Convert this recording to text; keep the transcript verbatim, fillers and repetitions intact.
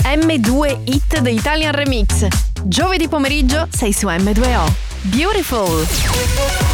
M due Hit The Italian Remix. Giovedì pomeriggio sei su M due O. Beautiful.